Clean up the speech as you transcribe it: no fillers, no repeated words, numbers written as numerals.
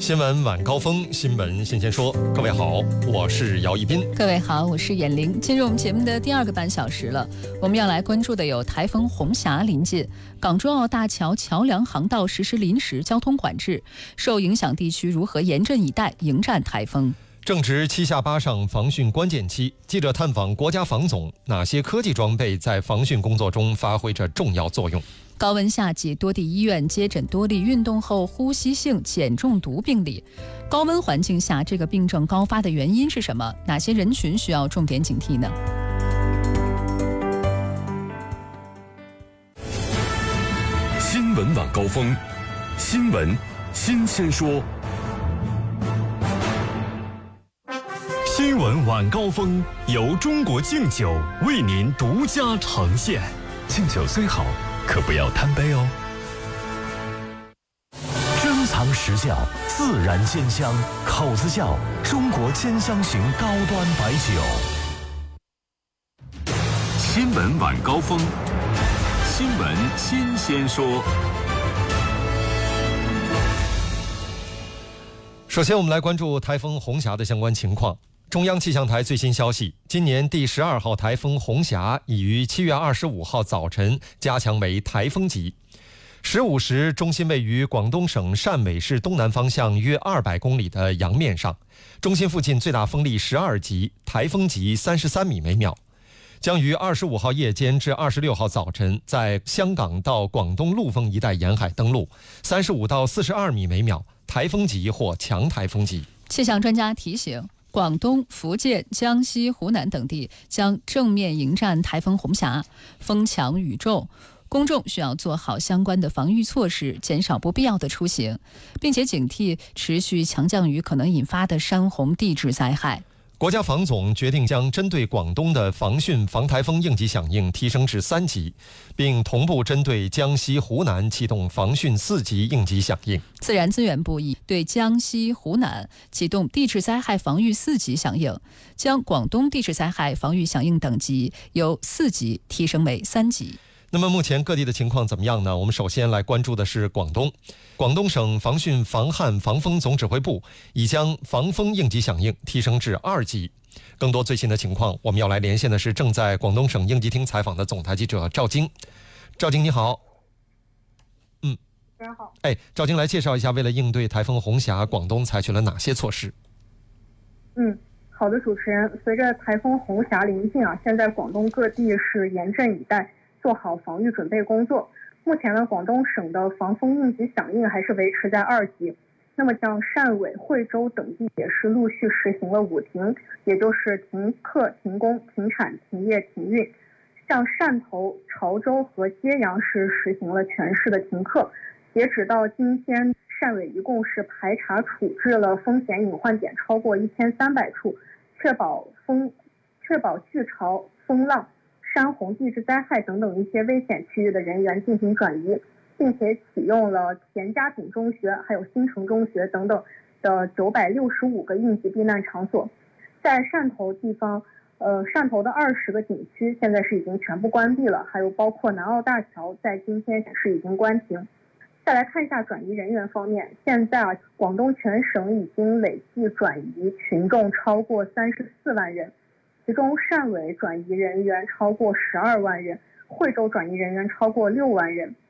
新闻晚高峰，新闻新鲜说。各位好，我是姚一斌。 各位好，我是闫玲。进入我们节目的第2个半小时了，我们要来关注的有台风红霞临近，港珠澳大桥桥梁航道实施临时交通管制，受影响地区如何严阵以待迎战台风。 正值7下8上防汛关键期，记者探访国家防总，哪些科技装备在防汛工作中发挥着重要作用？ 高温夏季，多地医院接诊多例运动后呼吸性碱中毒病例。高温环境下，这个病症高发的原因是什么？哪些人群需要重点警惕呢？ 新闻晚高峰，新闻新鲜说。新闻晚高峰由中国敬酒为您独家呈现。敬酒虽好，可不要贪杯哦。珍藏实窖，自然鲜香，口子窖，中国千香型高端白酒。新闻晚高峰，新闻新鲜说。 首先，我们来关注台风红霞的相关情况。中央气象台最新消息，今年第12号台风红霞已于7月25号早晨加强为台风级。15时，中心位于广东省汕尾市东南方向约200公里的洋面上，中心附近最大风力12级，台风级33米每秒。将于25号夜间至26号早晨在香港到广东陆丰一带沿海登陆，35到42米每秒，台风级或强台风级。 气象专家提醒，广东、福建、江西、湖南等地将正面迎战台风红霞，风强雨骤，公众需要做好相关的防御措施，减少不必要的出行，并且警惕持续强降雨可能引发的山洪地质灾害。 国家防总决定将针对广东的防汛防台风应急响应提升至3级，并同步针对江西、湖南启动防汛4级应急响应。 自然资源部已对江西、湖南启动地质灾害防御4级响应，将广东地质灾害防御响应等级由4级提升为3级。 那么目前各地的情况怎么样呢？我们首先来关注的是广东。广东省防汛防旱防风总指挥部已将防风应急响应提升至2级。更多最新的情况，我们要来连线的是正在广东省应急厅采访的总台记者赵晶。赵晶你好。 大家好。 赵晶来介绍一下，为了应对台风红霞，广东采取了哪些措施？ 好的，主持人。随着台风红霞临近现在广东各地是严阵以待，做好防御准备工作。目前呢，广东省的防风应急响应还是维持在2级。那么像汕尾、惠州等地也是陆续实行了5停，也就是停课、停工、停产、停业、停运。像汕头、潮州和揭阳是实行了全市的停课。截止到今天，汕尾一共是排查处置了风险隐患点超过1300处，确保巨潮、风浪、山洪地质灾害等等一些危险区域的人员进行转移，并且启用了田家炳中学还有新城中学等等的965个应急避难场所。在汕头地方，汕头的20个景区现在是已经全部关闭了，还有包括南澳大桥在今天是已经关停。再来看一下转移人员方面，现在广东全省已经累计转移群众超过34万人，其中汕尾转移人员超过12万人，惠州转移人员超过6万人，